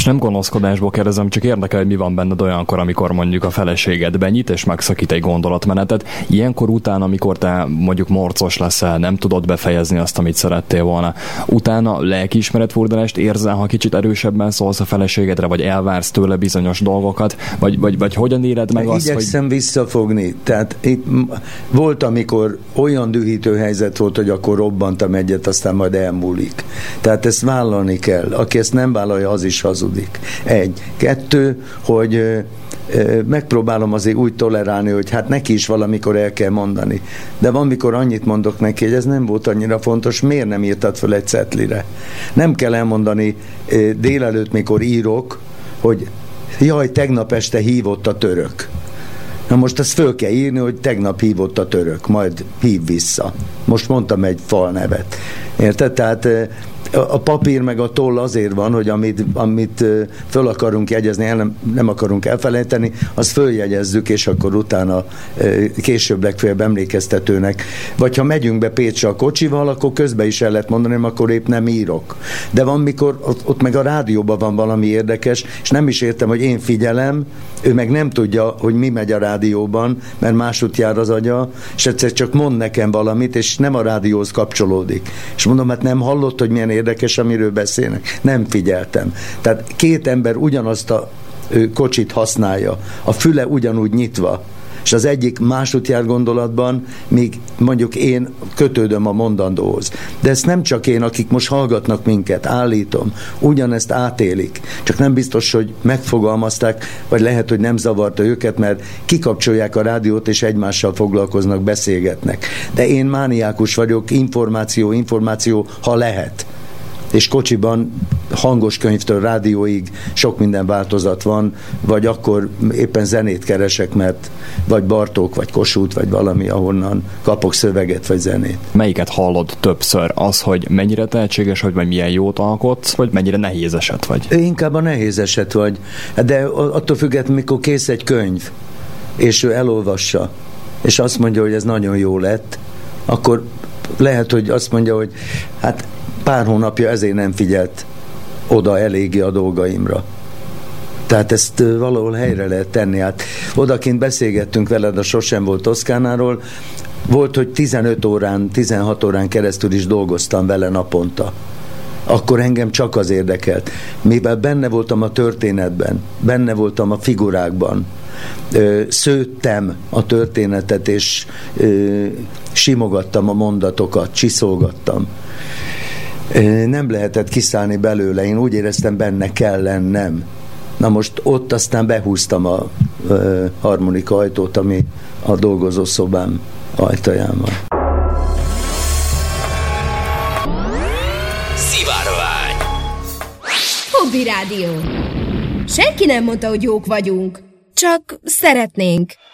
És nem gonoszkodásból kérdezem, csak érdekel, hogy mi van benned olyankor, amikor mondjuk a feleséged benyit és megszakít egy gondolatmenetet. Ilyenkor után, amikor te mondjuk morcos leszel, nem tudod befejezni azt, amit szerettél volna, utána lelkiismeretfurdalást érzel, ha kicsit erősebben szólsz a feleségedre, vagy elvársz tőle bizonyos dolgokat, vagy hogyan éled meg azt, igyekszem visszafogni. Tehát itt volt, amikor olyan dühítő helyzet volt, hogy akkor robbantam egyet, aztán majd elmúlik. Tehát ezt vállalni kell. Aki ezt nem vállalja, az is hazudik. 1. 2, hogy megpróbálom azért úgy tolerálni, hogy hát neki is valamikor el kell mondani. De van, mikor annyit mondok neki, hogy ez nem volt annyira fontos, miért nem írtad fel egy cetlire? Nem kell elmondani délelőtt, mikor írok, hogy jaj, tegnap este hívott a török. Na most ezt föl kell írni, hogy tegnap hívott a török, majd hív vissza. Most mondtam egy falnevet. Érted? Tehát a papír meg a toll azért van, hogy amit föl akarunk jegyezni, nem akarunk elfelejteni, azt följegyezzük, és akkor utána később legfeljebb emlékeztetőnek. Vagy ha megyünk be Pécsre a kocsival, akkor közben is el lehet mondani, akkor épp nem írok. De van, mikor ott meg a rádióban van valami érdekes, és nem is értem, hogy én figyelem, ő meg nem tudja, hogy mi megy a rádióban, mert másút jár az agya, és egyszer csak mond nekem valamit, és nem a rádióhoz kapcsolódik. És mondom, hát nem hallott, hogy milyen érdekes, amiről beszélnek? Nem figyeltem. Tehát 2 ember ugyanazt a kocsit használja, a füle ugyanúgy nyitva, és az egyik másút jár gondolatban, míg mondjuk én kötődöm a mondandóhoz. De ezt nem csak én, akik most hallgatnak minket, állítom, ugyanezt átélik. Csak nem biztos, hogy megfogalmazták, vagy lehet, hogy nem zavarta őket, mert kikapcsolják a rádiót, és egymással foglalkoznak, beszélgetnek. De én mániákus vagyok, információ, ha lehet. És kocsiban hangos könyvtől rádióig sok minden változat van, vagy akkor éppen zenét keresek, mert vagy Bartók, vagy Kossuth, vagy valami, ahonnan kapok szöveget, vagy zenét. Melyiket hallod többször? Az, hogy mennyire tehetséges vagy, vagy milyen jót alkotsz, vagy mennyire nehéz eset vagy? Inkább a nehéz eset vagy. De attól függetlenül, mikor kész egy könyv, és ő elolvassa, és azt mondja, hogy ez nagyon jó lett, akkor lehet, hogy azt mondja, hogy hát pár hónapja ezért nem figyelt oda eléggé a dolgaimra. Tehát ezt valahol helyre lehet tenni. Hát odakint beszélgettünk veled a Sosem volt Toszkánáról, volt, hogy 15 órán, 16 órán keresztül is dolgoztam vele naponta. Akkor engem csak az érdekelt. Mivel benne voltam a történetben, benne voltam a figurákban, szőttem a történetet, és simogattam a mondatokat, csiszolgattam. Nem lehetett kiszállni belőle, én úgy éreztem, benne kell lennem. Na most ott aztán behúztam a harmonika ajtót, ami a dolgozószobám ajtaján van. Szivárvány. Hobby Rádió. Senki nem mondta, hogy jók vagyunk. Csak szeretnénk.